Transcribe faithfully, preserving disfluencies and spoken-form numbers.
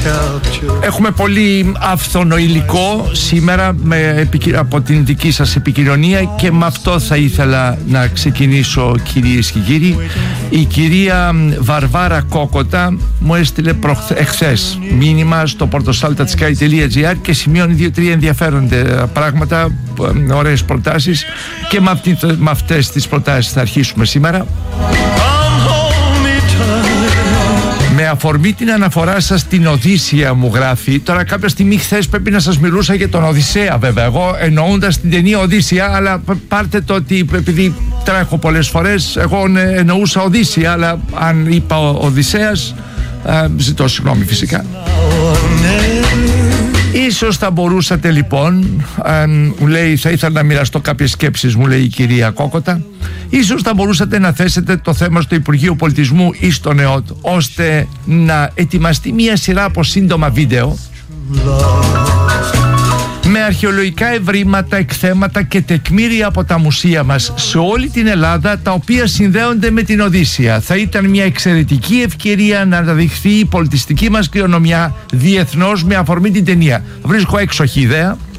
Έχουμε πολύ άφθονο υλικό σήμερα με, από την δική σας επικοινωνία και με αυτό θα ήθελα να ξεκινήσω, κυρίες και κύριοι. Η κυρία Βαρβάρα Κόκοτα μου έστειλε προχθέ, εχθές μήνυμα στο portosaltatsky τελεία gr και σημειώνει δύο-τρία ενδιαφέροντα πράγματα, ωραίες προτάσεις, και με, αυτή, με αυτές τις προτάσεις θα αρχίσουμε σήμερα. Με αφορμή την αναφορά σας στην Οδύσσεια, μου γράφει. Τώρα κάποια στιγμή χθες πρέπει να σας μιλούσα για τον Οδυσσέα, βέβαια, εγώ εννοώντας την ταινία Οδύσσεια, αλλά πάρτε το ότι επειδή τρέχω πολλές φορές, εγώ εννοούσα Οδύσσεια, αλλά αν είπα Οδυσσέας, α, ζητώ συγγνώμη φυσικά. Ίσως θα μπορούσατε λοιπόν, α, μου λέει, θα ήθελα να μοιραστώ κάποιες σκέψεις, μου λέει η κυρία Κόκοτα. Ίσως θα μπορούσατε να θέσετε το θέμα στο Υπουργείο Πολιτισμού ή στον ΕΟΤ, ώστε να ετοιμαστεί μια σειρά από σύντομα βίντεο με αρχαιολογικά ευρήματα, εκθέματα και τεκμήρια από τα μουσεία μας σε όλη την Ελλάδα, τα οποία συνδέονται με την Οδύσσεια. Θα ήταν μια εξαιρετική ευκαιρία να αναδειχθεί η πολιτιστική μας κληρονομιά διεθνώς με αφορμή την ταινία. Βρίσκω έξοχη ιδέα.